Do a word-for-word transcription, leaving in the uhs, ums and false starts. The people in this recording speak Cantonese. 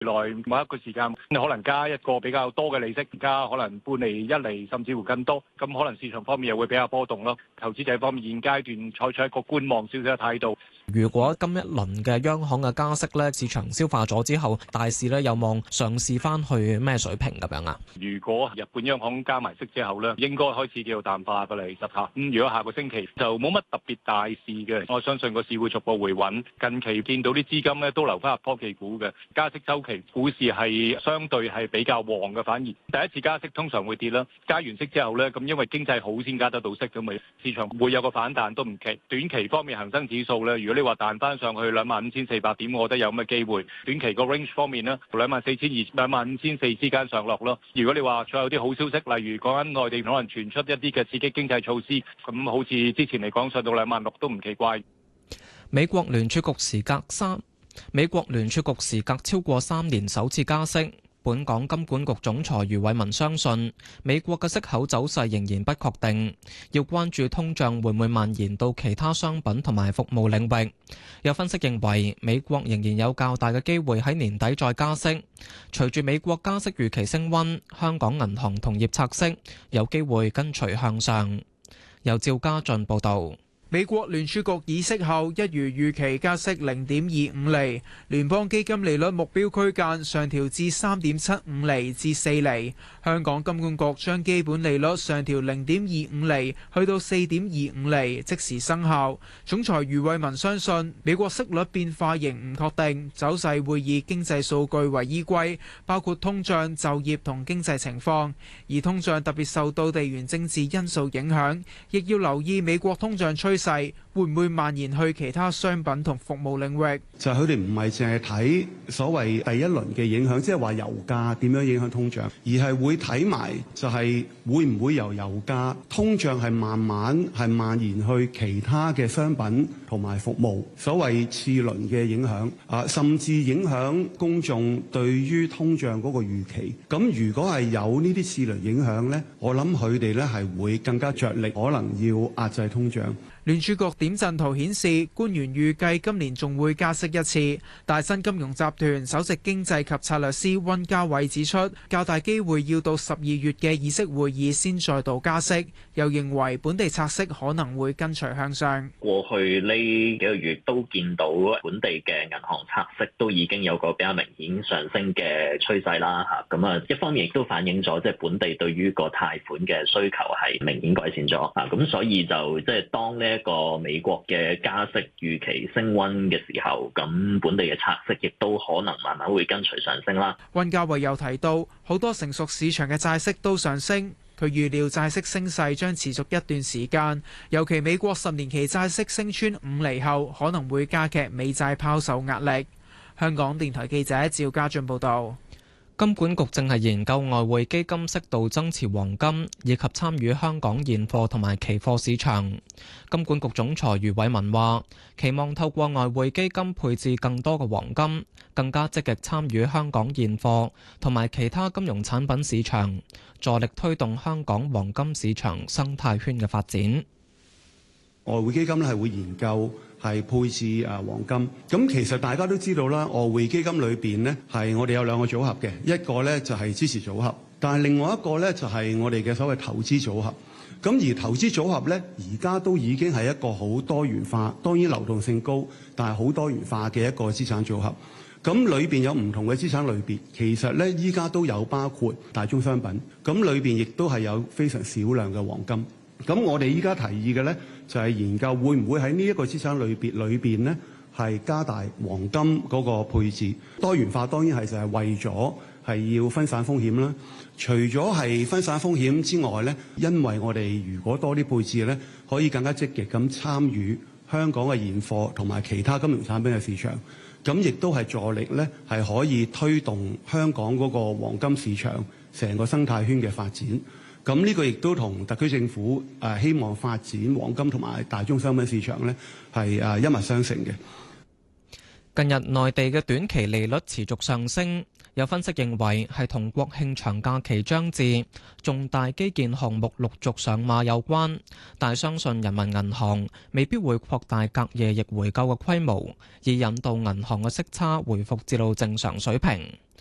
來某一個時間可能加一個比較多嘅利息，加可能半厘、一厘，甚至乎更多。咁可能市場方面又會比較波動咯。投資者方面現階段採取一個觀望少少嘅態度。 如果今一輪嘅央行嘅加息咧，市場消化咗之後，大市咧有望上試翻去咩水平咁樣啊？ 如果日本央行加埋息之後咧，應該開始叫做淡化嘅嚟實下。咁如果下個星期就冇乜特別大事嘅，我相信個市會逐步回穩。近期見到啲資金咧都流翻入科技股嘅，加息週期股市係相對係比較旺嘅，反而第一次加息通常會跌啦。加完息之後咧，咁因為經濟好先加得到息咁咪，市場會有個反彈都唔奇。短期方面恒生指數咧，如果你話彈翻上去兩萬五千四百點，我覺得有咁嘅機會。短期個 range 方面呢，兩萬四千二、兩萬五千四之間上落咯。如果你話再有啲好消息，例如講緊內地可能傳出一啲嘅刺激經濟措施，咁好似之前嚟講上到兩萬六都唔奇怪。 美國聯儲局時隔三，美國聯儲局時隔超過三年首次加息。本港金管局總裁余偉文相信，美國嘅息口走勢仍然不確定，要關注通脹會唔會蔓延到其他商品同埋服務領域。有分析認為，美國仍然有較大嘅機會喺年底再加息。隨住美國加息預期升溫，香港銀行同業拆息有機會跟隨向上。由趙家俊報導。 美國聯儲局議息後，一如預期加息零點二五厘，聯邦基金利率目標區間上調至三點七五厘至四厘。香港金管局將基本利率上調零點二五厘，去到四點二五厘，即時生效。總裁余偉文相信，美國息率變化仍唔確定，走勢會以經濟數據為依歸，包括通脹、就業同經濟情況。而通脹特別受到地緣政治因素影響，亦要留意美國通脹趨勢會唔會蔓延去其他商品同服務領域？ 就係佢哋唔係淨係睇所謂第一輪嘅影響，即係話油價點樣影響通脹，而係會睇埋就係會唔會由油價通脹係慢慢係蔓延去其他嘅商品同埋服務，所謂次輪嘅影響啊，甚至影響公眾對於通脹嗰個預期。咁如果係有呢啲次輪影響咧，我諗佢哋咧係會更加着力，可能要壓制通脹。 聯儲局點陣圖顯示，官員預計今年仲會加息一次。大新金融集團首席經濟及策略師溫家偉指出，較大機會要到十二月嘅議息會議先再度加息。又認為本地拆息可能會跟隨向上。 過去呢幾個月都見到本地嘅銀行拆息都已經有個比較明顯上升嘅趨勢啦嚇。咁啊，一方面亦都反映咗即係本地對於個貸款嘅需求係明顯改善咗啊。咁所以就即係當呢一個美國嘅加息預期升溫嘅時候，咁本地嘅拆息亦都可能慢慢會跟隨上升啦。 溫家偉又提到，好多成熟市場嘅債息都上升，佢預料債息升勢將持續一段時間，尤其美國十年期債息升穿五厘後，可能會加劇美債拋售壓力。香港電台記者趙家俊報道。 金管局正係研究外匯基金適度增持黃金，以及參與香港現貨同埋期貨市場。金管局總裁余偉文話，期望透過外匯基金配置更多嘅黃金，更加積極參與香港現貨同埋其他金融產品市場，助力推動香港黃金市場生態圈嘅發展。 外匯基金咧係會研究係配置誒黃金，咁其實大家都知道啦，外匯基金裏邊呢係我哋有兩個組合嘅，一個呢就係支持組合，但係另外一個呢就係我哋嘅所謂投資組合。咁而投資組合呢，而家都已經係一個好多元化，當然流動性高，但係好多元化嘅一個資產組合。咁裏邊有唔同嘅資產類別，其實呢依家都有包括大宗商品，咁裏邊亦都係有非常少量嘅黃金。咁我哋依家提議嘅呢，就係研究會唔會喺呢一個資產類別裏邊呢，係加大黃金嗰個配置。多元化當然係就係為咗係要分散風險啦。除咗係分散風險之外呢，因為我哋如果多啲配置呢，可以更加積極咁參與香港嘅現貨同埋其他金融產品嘅市場。咁亦都係助力呢，係可以推動香港嗰個黃金市場成個生態圈嘅發展。咁呢個亦都同特區政府誒希望發展黃金同埋大宗商品市場呢係誒一脈相承嘅。 近日內地嘅短期利率持續上升，有分析認為係同國慶長假期將至、重大基建項目陸續上馬有關，但係相信人民銀行未必會擴大隔夜逆回購嘅規模，以引導銀行嘅息差回復至到正常水平。